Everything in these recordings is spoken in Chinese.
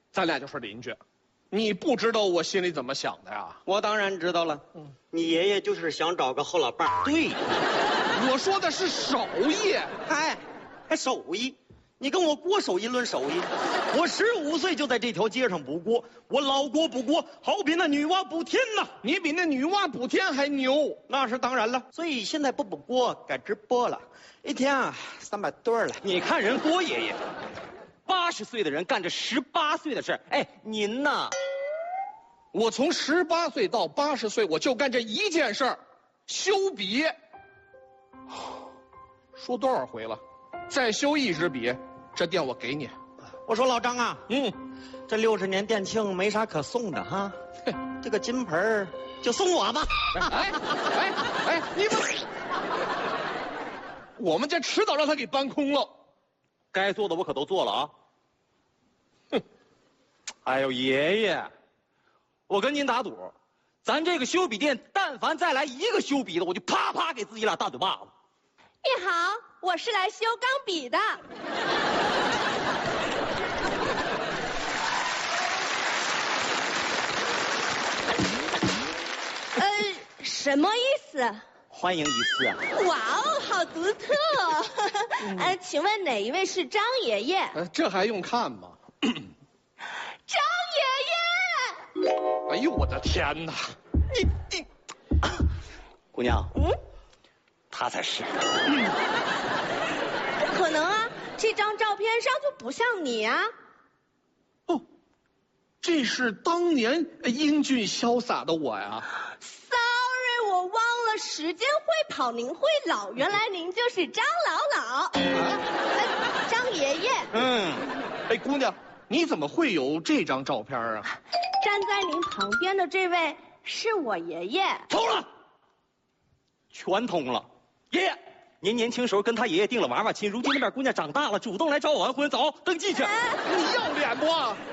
咱俩就是邻居，你不知道我心里怎么想的呀？ 我当然知道了。你爷爷就是想找个后老伴儿。 对，我说的是手艺。 哎，还手艺？你跟我过手艺论手艺？我15岁就在这条街上补锅，我老锅补锅，好比那女娲补天呐！ 你比那女娲补天还牛。 那是当然了，所以现在不补锅，改直播了，一天啊300对了。 你看人郭爷爷，80岁的人干着18岁的事儿。哎，您呢？ 我从18岁到80岁，我就干这一件事儿，修笔。说多少回了，再修1支笔，这店我给你。 我说老张啊，这60年店庆没啥可送的哈，这个金盆儿就送我吧。 哎，你们，我们这迟早让他给搬空了。 该做的我可都做了啊。哼，哎呦爷爷，我跟您打赌，咱这个修笔店，但凡再来一个修笔的，我就啪啪给自己俩大嘴巴子。 你好，我是来修钢笔的。什么意思？ 欢迎一次啊！ 哇哦，好独特哦！请问哪一位是张爷爷？ 这还用看吗？ 张爷爷！ 哎呦我的天哪！你， 姑娘，他才是。 不可能啊！这张照片上就不像你啊！ 哦，这是当年英俊潇洒的我呀。 Sorry， 我忘了时间会跑，您会老，原来您就是张老。张爷爷。 哎，姑娘，你怎么会有这张照片啊？ 站在您旁边的这位是我爷爷。 通了，全通了。爷爷，您年轻时候跟他爷爷定了娃娃亲，如今那边姑娘长大了，主动来找我完婚，走，登记去。 你要脸不？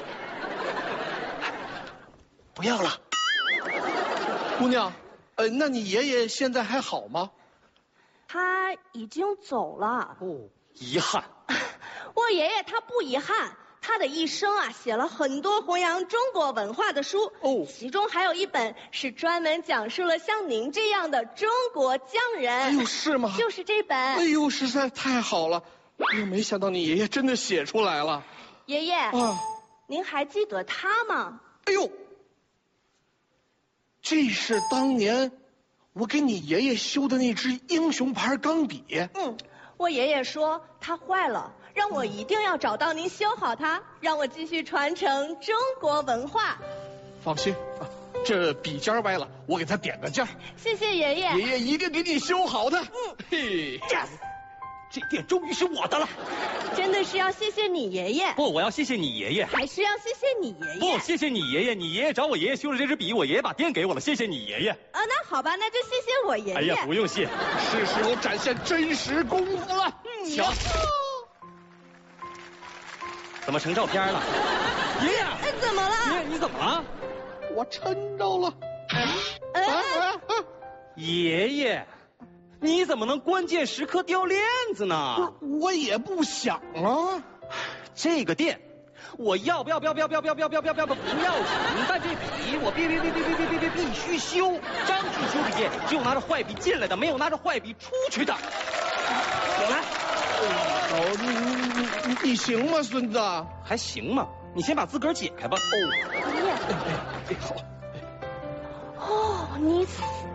不要了。 姑娘，那你爷爷现在还好吗？ 他已经走了。 哦， 遗憾。 我爷爷他不遗憾，他的一生啊写了很多弘扬中国文化的书，其中还有一本是专门讲述了像您这样的中国匠人。 哎呦，是吗？ 就是这本。 哎呦，实在太好了！哎呦，没想到你爷爷真的写出来了。 爷爷，您还记得他吗？ 哎呦，这是当年我给你爷爷修的那支英雄牌钢笔。 我爷爷说它坏了，让我一定要找到您修好它，让我继续传承中国文化。 放心，这笔尖歪了，我给他点个件。 谢谢爷爷， 爷爷一定给你修好的。嘿 ，yes， 这店终于是我的了。 真的是要谢谢你爷爷。 不，我要谢谢你爷爷。 还是要谢谢你爷爷。 不，谢谢你爷爷。你爷爷找我爷爷修了这支笔，我爷爷把店给我了。谢谢你爷爷。 那好吧，那就谢谢我爷爷。 哎呀，不用谢， 是时候展现真实功夫了。 瞧，怎么成照片了？爷爷， 怎么了？ 爷爷，你怎么了？ 我抻着了。 爷爷，你怎么能关键时刻掉链子呢？ 我也不想啊。 这个店，我要不要不要，但这笔我必须修。张去修笔店，只有拿着坏笔进来的，没有拿着坏笔出去的。我来。 你行吗，孙子？ 还行吗？你先把自个儿解开吧。 好。 你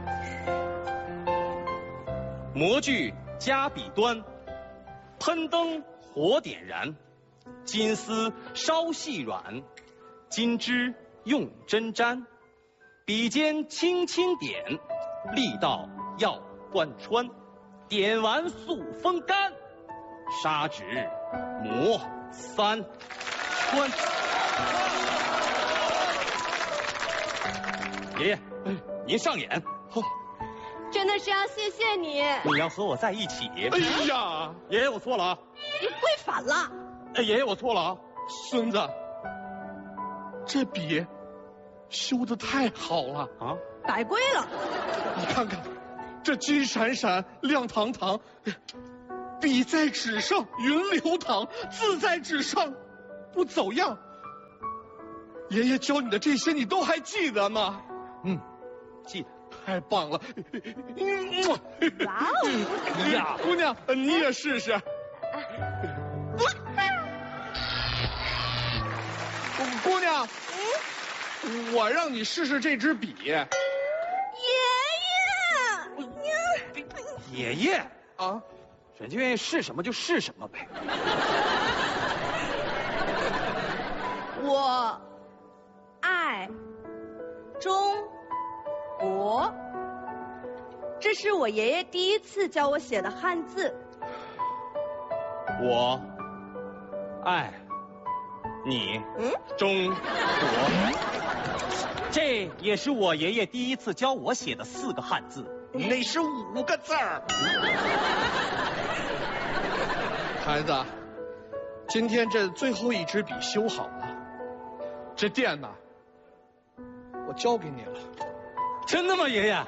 模具加笔端，喷灯火点燃，金丝稍细软，金枝用针沾，笔尖轻轻点，力道要贯穿，点完速风干，砂纸磨3穿。爷爷，您上眼。 真的是要谢谢你。 你要和我在一起。 哎呀， 爷爷，我错了啊！ 你跪反了。 爷爷，我错了啊！ 孙子，这笔修得太好了啊！ 白跪了。 你看看，这金闪闪，亮堂堂，笔在纸上云流淌，字在纸上不走样。 爷爷教你的这些你都还记得吗？ 记得。 太棒了！ 哇哦！ 呀， 姑娘，你也试试。姑娘，我让你试试这支笔。 爷爷， 爷爷啊， 人家愿意试什么就试什么呗。 我爱中国，这是我爷爷第一次教我写的汉字。 我爱你，中国。这也是我爷爷第一次教我写的4个汉字。 那是5个字儿。 孩子，今天这最后一支笔修好了，这电呢，我交给你了。 真的吗，爷爷？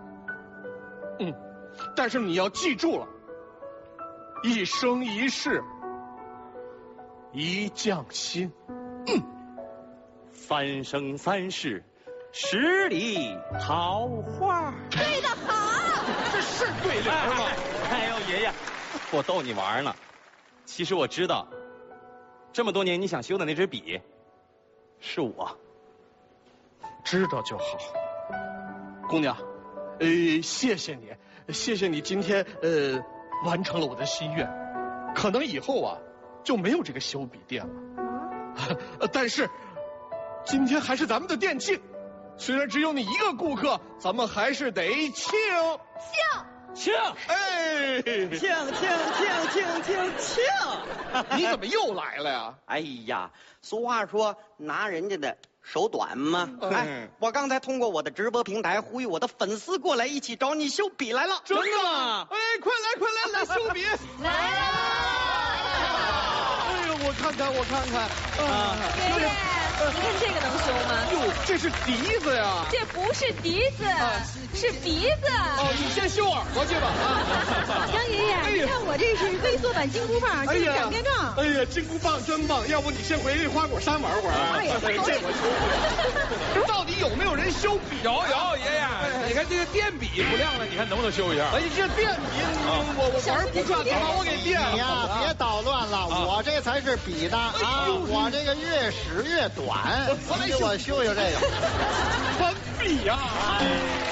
但是你要记住了，一生一世一匠心。 3生3世10里桃花。 对的好。 这是对联吗？ 哎呦，爷爷，我逗你玩呢。其实我知道，这么多年你想修的那支笔，是我。 知道就好。姑娘，谢谢你，谢谢你今天完成了我的心愿。可能以后啊就没有这个修笔店了。但是今天还是咱们的店庆，虽然只有你一个顾客，咱们还是得庆。 庆！ 哎， 庆！ 你怎么又来了呀？ 哎呀，俗话说拿人家的手短嘛。哎，我刚才通过我的直播平台呼吁我的粉丝过来一起找你修笔来了。 真的吗？哎，快来修笔！ 来了。 哎呦，我看看。 爷爷，你看这个能修吗？ 哟，这是笛子呀！ 这不是笛子，是鼻子。 哦，你先修耳朵去吧。 杨爷爷，你看我这是微缩版金箍棒，这是擀面杖。 哎呀，金箍棒真棒！要不你先回花果山玩会儿。 哎呀， 这我修不了。到底有没有人修笔？ 有爷爷，你看这个电笔不亮了，你看能不能修一下？ 哎，这电笔我玩不转，你把我给电了。 你呀，别捣乱了，我这才是笔的啊！我这个越使越短，你给我修修这个。 传笔呀！